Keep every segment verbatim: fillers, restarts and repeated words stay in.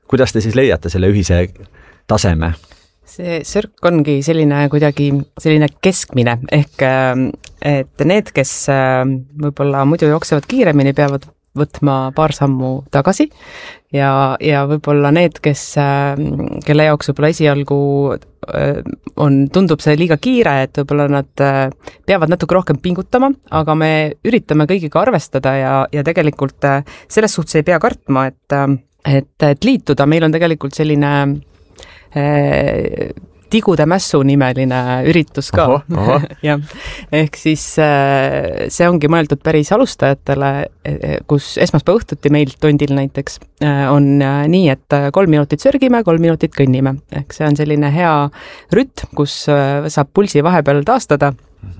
kuidas te siis leiate selle ühise taseme? See sörk ongi selline kuidagi selline keskmine, ehk et need, kes võib-olla muidu jooksevad kiiremini, peavad võtma paar sammu tagasi ja, ja võib-olla need, kes, kelle jaoks võib-olla esialgu on, tundub see liiga kiire, et võib-olla nad peavad natuke rohkem pingutama, aga me üritame kõigiga arvestada ja, ja tegelikult selles suhtes ei pea kartma, et, et, et liituda. Meil on tegelikult selline tigude mässu nimeline üritus ka. Aha, aha. ja, ehk siis see ongi mõeldud päris alustajatele, kus esmaspäeva õhtuti meil Tondil näiteks on nii, et kolm minutit sörgime, kolm minutit kõnnime. Ehk see on selline hea rütm, kus saab pulsi vahepeal taastada.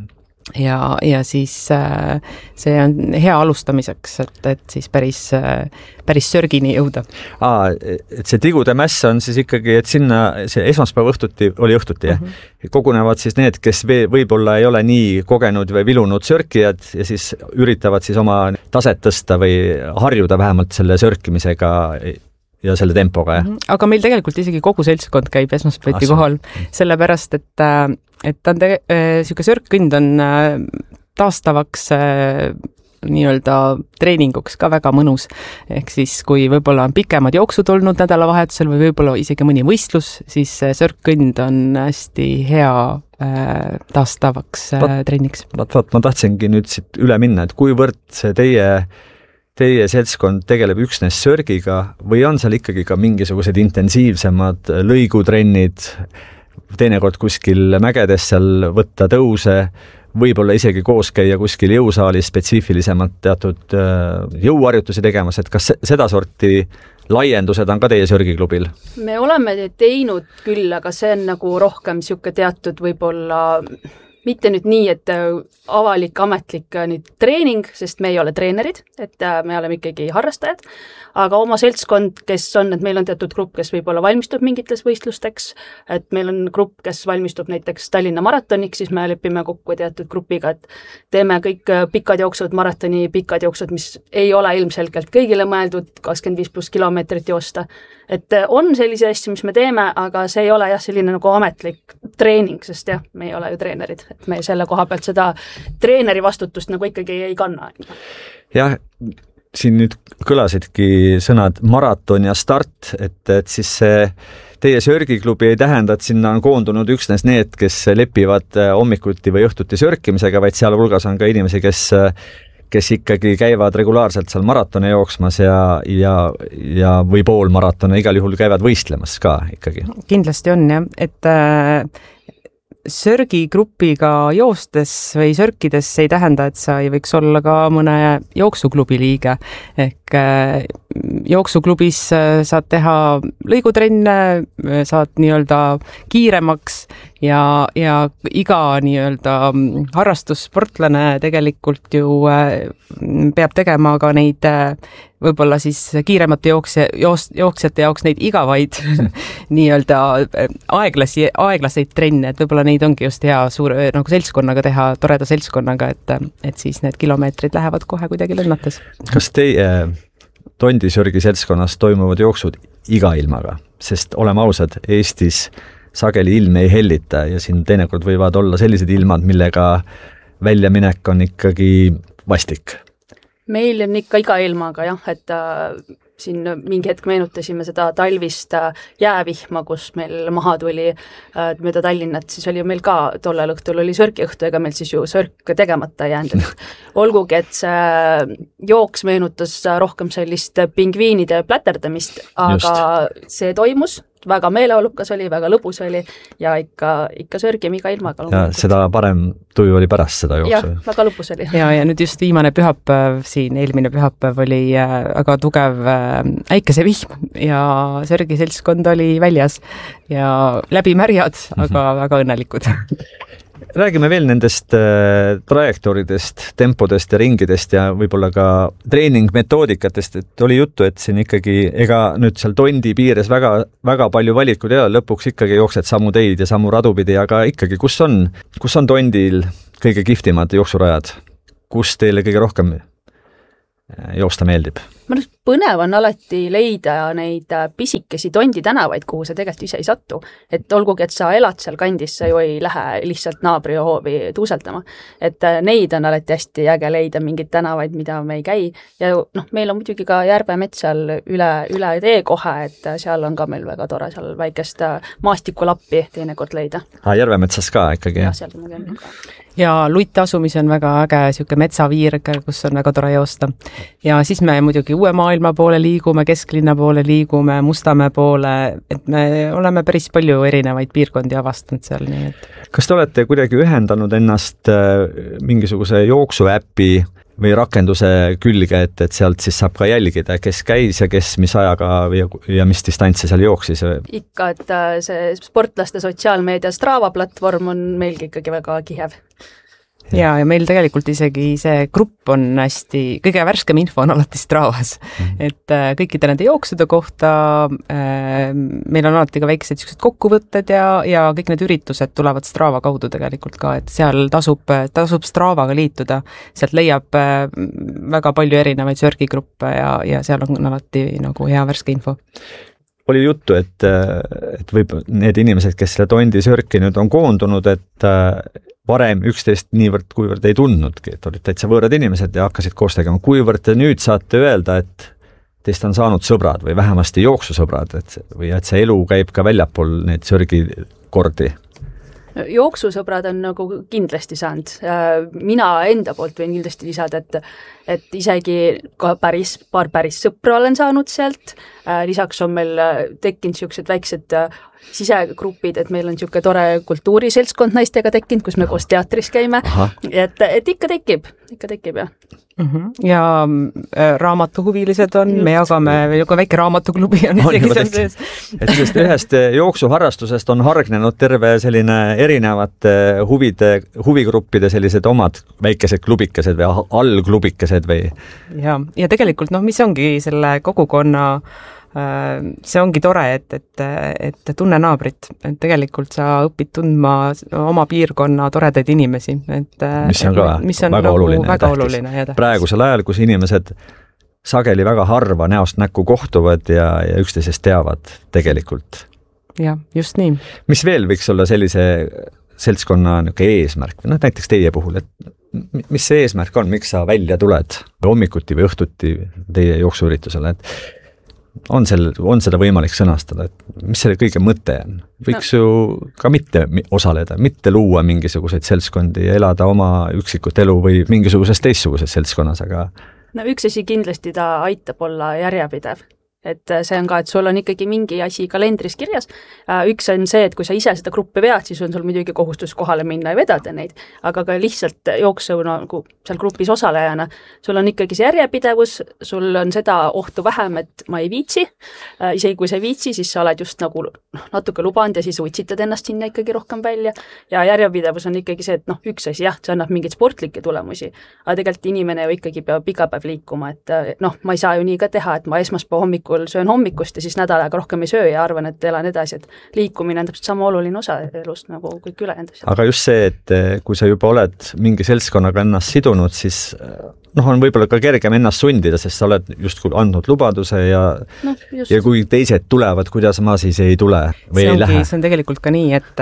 Ja, ja siis see on hea alustamiseks, et, et siis päris, päris sörgini jõuda. Aa, et see tigude mäss on siis ikkagi, et sinna see esmaspäeva õhtuti, oli õhtuti, mm -hmm. kogunevad siis need, kes võib-olla ei ole nii kogenud või vilunud sörkijad ja siis üritavad siis oma taset tõsta või harjuda vähemalt selle sörkimisega ja selle tempoga. Ja? Aga meil tegelikult isegi kogu seltskond käib esmaspäeviti kohal, sellepärast, et, et ta on tege, siuke sörkkõnd on taastavaks nii-öelda treeninguks ka väga mõnus. Ehk siis, kui võib-olla on pikemad jooksud olnud nädalavahetusel või võib-olla isegi mõni võistlus, siis sörkkõnd on hästi hea taastavaks Vat, treeniks. Vaat, vaat, ma tahtsingi nüüd siit üle minna, et kuivõrd see teie Teie seltskond tegeleb üksnes sörgiga või on seal ikkagi ka mingisugused intensiivsemad lõigutrennid, teinekord kuskil mägedes seal võtta tõuse, võib-olla isegi koos käia kuskil jõusaalis spetsiifilisemalt teatud jõuharjutusi tegemas, et kas seda sorti laiendused on ka teie sörgiklubil? Me oleme teinud küll, aga see on nagu rohkem siuke teatud võib-olla mitte nüüd nii, et avalik, ametlik nüüd treening, sest me ei ole treenerid, et me oleme ikkagi harrastajad, aga oma seltskond, kes on, et meil on teatud grupp, kes võib-olla valmistub mingites võistlusteks, et meil on grupp, kes valmistub näiteks Tallinna maratoniks, siis me lepime kokku teatud grupiga, et teeme kõik pikad jooksud, maratoni pikad jooksud, mis ei ole ilmselgelt kõigile mõeldud, kakskümmend viis pluss kilomeetrit joosta. Et on sellise asju, mis me teeme, aga see ei ole jah selline nagu ametlik treening, sest jah, me ei ole ju treenerid, et me selle koha pealt seda treeneri vastutust nagu ikkagi ei kanna. Jah, siin nüüd kõlasidki sõnad maraton ja start, et, et siis see teie sörgiklubi ei tähenda, et sinna on koondunud üksnes need, kes lepivad hommikuti või õhtuti sörkimisega, vaid seal hulgas on ka inimesi, kes kes ikkagi käivad regulaarselt seal maratone jooksmas ja, ja, ja või pool maratone igal juhul käivad võistlemas ka ikkagi. Kindlasti on jah, et äh, sörgigrupiga joostes või sörkides ei tähenda, et sa ei võiks olla ka mõne jooksuklubi liige. Ehk äh, jooksuklubis äh, saad teha lõigutrenne, saad nii-öelda kiiremaks ja, ja iga nii-öelda harrastussportlane tegelikult ju äh, peab tegema ka neid äh, võib-olla siis kiiremate jooksja, joos, jooksjate jaoks neid igavaid nii-öelda aeglasi, aeglaseid trenne, et võib-olla neid ongi just hea suur, nagu seltskonnaga teha, toreda seltskonnaga, et, et siis need kilomeetrid lähevad kohe kuidagi lennates. Kas teie Tondisörgi seltskonnas toimuvad jooksud iga ilmaga? Sest oleme ausad, Eestis sageli ilm ei hellita ja siin teinekord võivad olla sellised ilmad, millega väljaminek on ikkagi vastik. Meil on ikka iga ilmaga jah, et äh, siin mingi hetk meenutasime seda talvist äh, jäävihma, kus meil maha tuli äh, mööda Tallinnat, siis oli meil ka tollel õhtul oli sörkiõhtu, ega meil siis ju sörk tegemata jäänud. Olgugi, et see jooks meenutas rohkem sellist pingviinide pläterdamist, aga Just. see toimus, väga meeleolukas oli, väga lõbus oli ja ikka, ikka sörgime iga ilmaga. Ja seda parem tuju oli pärast seda jooksu. Jah, väga lõbus oli. Ja, ja nüüd just viimane pühapäev siin, eelmine pühapäev oli väga tugev äikesevihm ja sörgi seltskond oli väljas ja läbi märjad, aga mm-hmm. väga õnnelikud. Räägime veel nendest äh, trajektooridest, tempodest ja ringidest ja võib-olla ka treeningmetoodikatest, et oli juttu, et siin ikkagi ega nüüd seal Tondi piires väga, väga palju valikud ja lõpuks ikkagi jooksed samu teid ja samu radupidi, aga ikkagi, kus on, kus on Tondil kõige kihvtimad jooksurajad? Kus teile kõige rohkem joosta meeldib? ma nüüd põnev on alati leida neid pisikesi Tondi tänavaid, kuhu sa tegelikult ise ei satu. Et olgugi, et sa elad seal kandis, sa ju ei lähe lihtsalt naabri hoovi tuuseldama. Et neid on alati hästi äge leida, mingid tänavaid, mida me ei käi. Ja noh, meil on muidugi ka Järvemets seal üle, üle tee kohe, et seal on ka meil väga tore seal väikest maastikulappi teinekord leida. Ah, Järvemetsas ka ikkagi? Ja, seal me käime ka. Ja Luite asumis on väga äge siuke metsaviirg, kus on väga tore joosta. Ja siis me muidugi Uue Maailma poole liigume, Kesklinna poole liigume, Mustamäe poole, et me oleme päris palju erinevaid piirkondi avastanud seal. Nii et... Kas te olete kuidagi ühendanud ennast mingisuguse jooksuäpi või rakenduse külge, et, et sealt siis saab ka jälgida, kes käis ja kes mis ajaga ja, ja mis distantsi seal jooksis? Ikka, et see sportlaste sotsiaalmeedia Strava platvorm on meilgi ikkagi väga kihev. Ja, ja meil tegelikult isegi see grupp on hästi, kõige värskem info on alati Stravas, mm-hmm. et äh, kõikide nende jooksude kohta äh, meil on alati ka väiksed sellised kokkuvõtted ja, ja kõik need üritused tulevad Strava kaudu tegelikult ka, et seal tasub, tasub Stravaga liituda, sealt leiab äh, väga palju erinevaid sörgigruppe ja, ja seal on alati nagu hea värske info. Oli juttu, et, et võib need inimesed, kes selle Tondi sörki nüüd on koondunud, et varem üksteist niivõrd, kuivõrd ei tundnudki, et olid täitsa võõrad inimesed ja hakkasid koos tegema. Kuivõrd te nüüd saate öelda, et teist on saanud sõbrad või vähemasti jooksusõbrad, et, või et see elu käib ka väljapool neid sörgikordi? Jooksusõbrad on nagu kindlasti saanud. Mina enda poolt võin kindlasti lisada, et, et isegi ka päris, paar päris sõpra olen saanud sealt. Lisaks on meil tekkinud sellised väiksed sisegrupid, et meil on niisugune tore kultuuriseltskond naistega tekkinud, kus me koos teatris käime. Et, et ikka tekib, ikka tekib, jah. Mm-hmm. Ja äh, raamatuhuvilised on, me jagame ka väike raamatuklubi on isegi seal sees. Et sellest ühest jooksuharrastusest on hargnenud terve selline erinevate huvide, huvigruppide sellised omad väikesed klubikesed või allklubikesed või? Ja, ja tegelikult, noh, mis ongi selle kogukonna see ongi tore, et, et, et tunne naabrit, et tegelikult sa õpid tundma oma piirkonna toredaid inimesi, et mis on ka mis on väga nagu oluline, väga oluline ja tähtis. Praegusel ajal, kus inimesed sageli väga harva näost näkku kohtuvad ja, ja üksteisest teavad tegelikult. Ja, just nii. Mis veel võiks olla sellise seltskonna eesmärk, noh, näiteks teie puhul, et mis see eesmärk on, miks sa välja tuled hommikuti või õhtuti teie jooksuüritusele, et on, sel, on seda võimalik sõnastada, et mis selle kõige mõte on? Võiks no. ju ka mitte osaleda, mitte luua mingisuguseid seltskondi ja elada oma üksikut elu või mingisuguses teistsuguses seltskonnas, aga... No üks asi kindlasti ta aitab olla järjepidev. Et see on ka, et sul on ikkagi mingi asi kalendris kirjas. Üks on see, et kui sa ise seda gruppi vead, siis on sul muidugi kohustus kohale minna ja vedada neid, aga ka lihtsalt jooksuna nagu seal grupis osalejana, sul on ikkagi see järjepidevus, sul on seda ohtu vähem, et ma ei viitsi. Isegi kui sa ei viitsi, siis sa oled just nagu natuke lubanud ja siis uitsitad ennast sinna ikkagi rohkem välja. Ja järjepidevus on ikkagi see, et noh, üks asi, jah, see annab mingeid sportlikke tulemusi, aga tegelikult inimene ju ikkagi peab iga päev liikuma, et noh, ma ei saa ju nii ka teha, et ma esmaspäeva hommikul söön hommikust ja siis nädal aega rohkem ei söö ja arvan, et elan edasi, et liikumine on täpselt sama oluline osa elust nagu kõik ülejäänud. Aga just see, et kui sa juba oled mingi seltskonnaga ennast sidunud, siis noh, on võib-olla ka kergem ennast sundida, sest sa oled justkui andnud lubaduse ja, no, ja kui teised tulevad, kuidas ma siis ei tule või see ei ongi, lähe. See on tegelikult ka nii, et,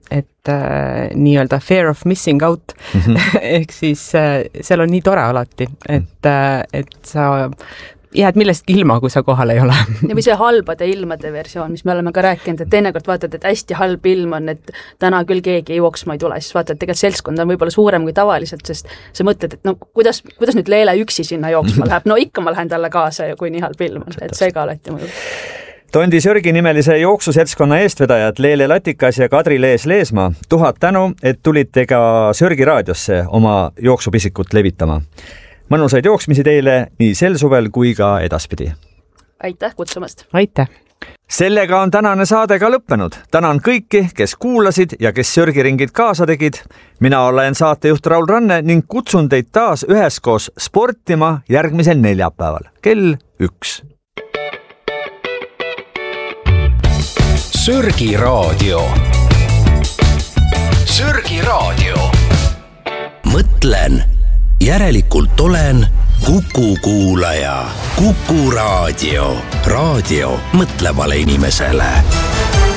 et nii-öelda fear of missing out mm-hmm. ehk siis seal on nii tore alati, et, et sa jääd millestki ilma, kui sa kohal ei ole. Ja või see halbade ilmade versioon, mis me oleme ka rääkinud, et teinekord vaatad, et hästi halb ilm on, et täna küll keegi jooksma ei tule, siis vaatad, et tegelikult seltskond on võib-olla suurem kui tavaliselt, sest sa mõtled, et no kuidas, kuidas nüüd Leele üksi sinna jooksma läheb, no ikka ma lähen talle kaasa, kui nii halb ilm on, et see ka alati mõjub. Tondi sörgi nimelise jooksuseltskonna eestvedajad Leele Latikas ja Kadri Lees-Leesmaa, tuhat tänu, et tulite ka Sörgi raadiosse oma jooksupisikut levitama. Mõnusaid jooksmisi teile nii sel suvel kui ka edaspidi. Aitäh kutsumast. Aitäh. Sellega on tänane saade ka lõppenud. Tänan kõiki, kes kuulasid ja kes sörgiringid kaasa tegid. Mina olen saatejuht Raul Ranne ning kutsun teid taas üheskoos sportima järgmisel neljapäeval. Kell üks. Sörgi raadio. Sörgi raadio. Mõtlen. Järelikult olen, Kuku Kuulaja, Kuku Raadio, raadio mõtlevale inimesele.